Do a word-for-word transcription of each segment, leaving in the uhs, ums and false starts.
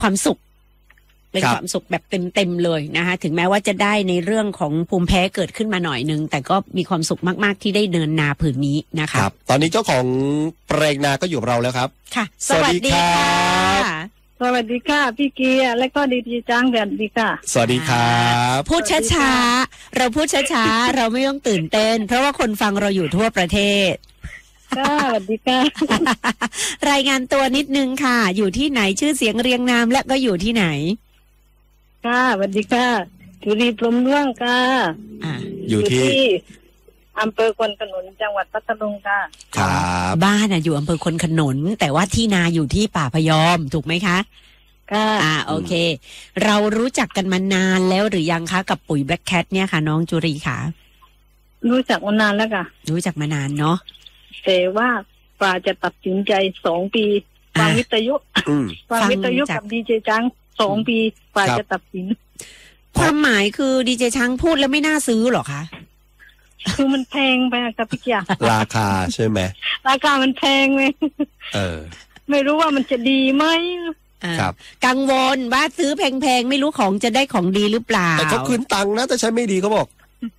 ความสุขเป็นความสุขแบบเต็มๆเลยนะคะถึงแม้ว่าจะได้ในเรื่องของภูมิแพ้เกิดขึ้นมาหน่อยนึงแต่ก็มีความสุขมากๆที่ได้เดินนาผืนนี้นะคะครับตอนนี้เจ้าของแปลงนาก็อยู่กับเราแล้วครับค่ะสวัสดีค่ะสวัสดีค่ะพี่เกียร์และก็ดีดีจังสวัสดีค่ะสวัสดีครับพูดช้าๆเราพูดช้าๆเราไม่ต้องตื่นเต้นเพราะว่าคนฟังเราอยู่ทั่วประเทศค่ะสวัสดีค่ะรายงานตัวนิดนึงค่ะอยู่ที่ไหนชื่อเสียงเรียงนามและก็อยู่ที่ไหนค่ะสวัสดีค่ะจุรีพรหมร่วงค่ะอ่าอยู่ที่อำเภอควนขนุนจังหวัดพัทลุงค่ะครับบ้านอ่ะอยู่อำเภอควนขนุนแต่ว่าที่นาอยู่ที่ป่าพยอมถูกไหมคะค่ะอ่าโอเคเรารู้จักกันมานานแล้วหรือยังคะกับปุ๋ย Black Cat เนี่ยค่ะน้องจุรีค่ะรู้จักมานานแล้วค่ะรู้จักมานานเนาะแต่ว่าป่าจะตัดสินใจสองปีฟังวิทยุฟังวิทยุกับดีเจจังสองปีป่าจะตัดสินความหมายคือดีเจช้างพูดแล้วไม่น่าซื้อหรอคะคือมันแพงไปครับพี่เกียร์ราคาใช่ไหมราคามันแพงเลยเออไม่รู้ว่ามันจะดีไหมครับกังวลว่าซื้อแพงๆไม่รู้ของจะได้ของดีหรือเปล่าแต่เขาคืนตังค์นะแต่ใช้ไม่ดีเขาบอก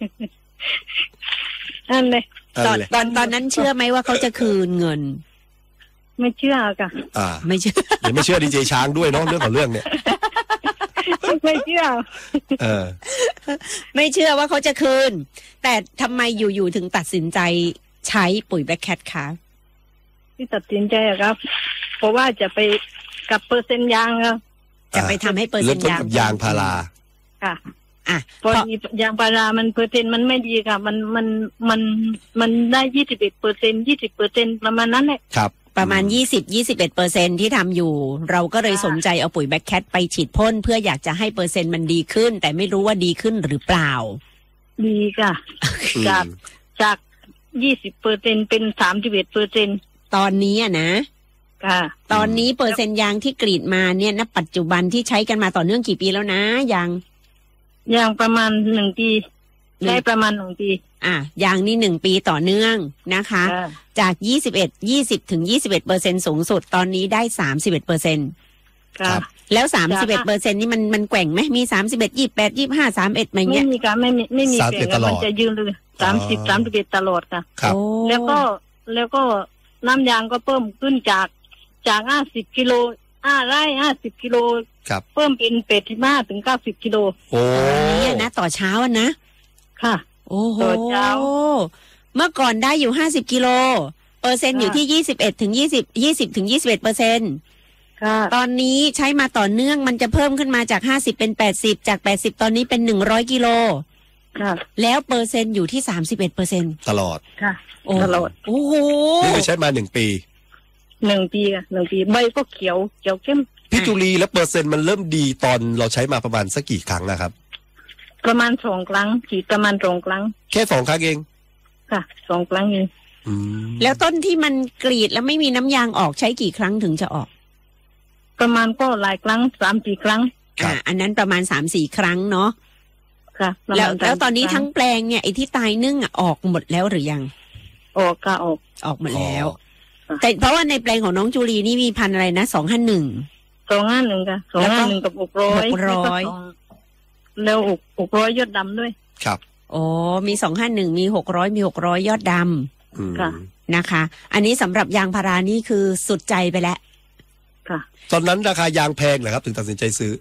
นั่นเลยตอนตอนตอนนั้นเชื่อไหมว่าเขาจะคืนเงินไม่เชื่อค่ะอ่าไม่เชื่อยังไม่เชื่อดีเจช้างด้วยเนาะเรื่องของเรื่องเนี่ยไม่เชื่อเออไม่เชื่อว่าเขาจะคืนแต่ทำไมอยู่ๆถึงตัดสินใจใช้ปุ๋ย Black Cat คะที่ตัดสินใจครับเพราะว่าจะไปกับเปอร์เซ็นต์ยางครับจะไปทำให้เปอร์เซ็นต์ยางกับยางพาราค่ะอ่ะพอยางพารามันเปอร์เซ็นต์มันไม่ดีค่ะมันมันมันมันได้ยี่สิบเอ็ดเปอร์เซ็นต์ยี่สิบเปอร์เซ็นต์ประมาณนั้นแหละครับประมาณยี่สิบ ยี่สิบเอ็ดเปอร์เซ็นต์ที่ทำอยู่เราก็เลยสนใจเอาปุ๋ย Black Cat ไปฉีดพ่นเพื่ออยากจะให้เปอร์เซ็นต์มันดีขึ้นแต่ไม่รู้ว่าดีขึ้นหรือเปล่าดีค่ะจากจากยี่สิบเปอร์เซ็นต์เป็นสามสิบเอ็ดเปอร์เซ็นต์ตอนนี้อ่ะนะค่ะตอนนี้เปอร์เซ็นต์ยางที่กรีดมาเนี่ยณปัจจุบันที่ใช้กันมาต่อเนื่องกี่ปีแล้วนะยางยางประมาณหนึ่งปีใช้ประมาณหนึ่งปีอ่ะยางนี่หนึ่งปีต่อเนื่องนะคะจากยี่สิบเอ็ด ยี่สิบถึงยี่สิบเอ็ดเปอร์เซ็นต์สูงสุดตอนนี้ได้สามสิบเอ็ดเปอร์เซ็นต์ครับแล้วสามสิบเอ็ดเปอร์เซ็นต์นี่มันมันแกว่งไหมมีสามสิบเอ็ด ยี่สิบแปด ยี่สิบห้า สามสิบเอ็ดไหมเงี้ยไม่มีค่ะไม่มีไม่มีแกว่งมันจะยืนเลยสามสิบ สามสิบเอ็ดตลอดค่ะแล้วก็แล้วก็น้ำยางก็เพิ่มขึ้นจากจากห้าสิบกิโลห้าไร่ห้าสิบกิโลเพิ่มเป็นแปดสิบห้าถึงเก้าสิบกิโลโอ้เนี่ยนะต่อเช้าอ่ะนะค่ะโอ้โหเมื่อก่อนได้อยู่ห้าสิบกิโลเปอร์เซ็นต์อยู่ที่ยี่สิบเอ็ดถึงยี่สิบ ยี่สิบถึงยี่สิบเอ็ดเปอร์เซ็นต์ค่ะตอนนี้ใช้มาต่อเนื่องมันจะเพิ่มขึ้นมาจากห้าสิบเป็นแปดสิบจากแปดสิบตอนนี้เป็นหนึ่งร้อยกิโลค่ะแล้วเปอร์เซ็นต์อยู่ที่สามสิบเอ็ดเปอร์เซ็นต์ตลอดค่ะตลอดโอ้โหนี่ใช้มาหนึ่งปีหนึ่งปีค่ะหนึ่งปีใบก็เขียวเขียวเข้มพี่จุลีแล้วเปอร์เซ็นต์มันเริ่มดีตอนเราใช้มาประมาณสักกี่ครั้งนะครับประมาณสองครั้งฉีดประมาณสองครั้งแค่สองครั้งเองค่ะสองครั้งเองแล้วต้นที่มันกรีดแล้วไม่มีน้ำยางออกใช้กี่ครั้งถึงจะออกประมาณก็หลายครั้งสามสี่ครั้งอ่าอันนั้นประมาณสามสี่ครั้งเนาะค่ะแล้วแล้วตอนนี้ทั้งแปลงเนี่ยไอ้ที่ตายนึ่งอ่ะออกหมดแล้วหรือยังออกค่ะออกออกหมดแล้วแต่เพราะว่าในแปลงของน้องจุลีนี่มีพันอะไรนะสองห้าหนึ่งสองห้าหนึ่งค่ะสองห้าหนึ่งกับหกร้อยหกร้อยแล้วหกหกร้อยยอดดำด้วยครับโอ้มีสองห้าหนึ่งมีหกร้อยมีหกร้อยยอดดำค่ะนะคะอันนี้สำหรับยางพารานี่คือสุดใจไปแล้วค่ะตอนนั้นราคายางแพงเหรอครับถึงตัดสินใจซื้อ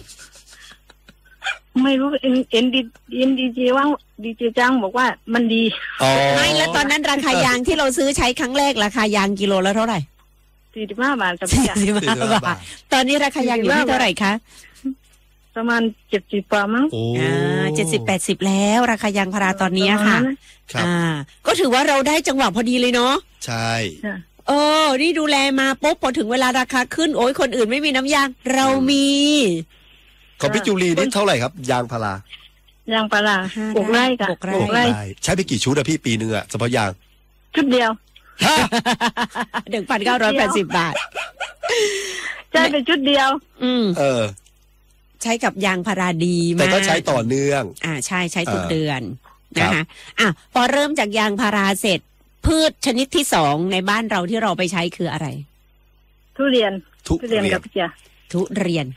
ไม่รู้เอ็นเอ็นดีเอ็นดีเจว่าดีเจจ้างบอกว่ามันดีไม่แล้วตอนนั้นราคายางที่เราซื้อใช้ครั้งแรกราคายางกิโลละเท่าไหร่สี่สิบห้าบาทกับสี่สิบห้าบาทตอนนี้ราคายางอยู่ที่เท่าไหร่คะประมาณเจ็ดสิบกว่ามั้งอ่าเจ็ดสิบแปดสิบแล้วราคายางพาราตอนนี้ค่ะอ่าก็ถือว่าเราได้จังหวะพอดีเลยเนาะใช่เออนี่ดูแลมาปุ๊บพอถึงเวลาราคาขึ้นโอ้ยคนอื่นไม่มีน้ำยางเรามีของพี่จุลีนี่เท่าไหร่ครับยางพารายางพาราหกไร่ค่ะหกไร่ใช้ไปกี่ชุดอะพี่ปีนึงอะเฉพาะยางชุดเดียวหนึ่งพันเก้าร้อยแปดสิบบาทใช้ไปชุดเดียวอืมเออใช้กับยางพาราดีมากแต่ก็ใช้ต่อเนื่องอ่าใช่ใช้ทุกเดือนนะคะอ่ะพอเริ่มจากยางพาราเสร็จพืชชนิดที่สองในบ้านเราที่เราไปใช้คืออะไรทุเรียนทุเรียนกับเจียทุเรียน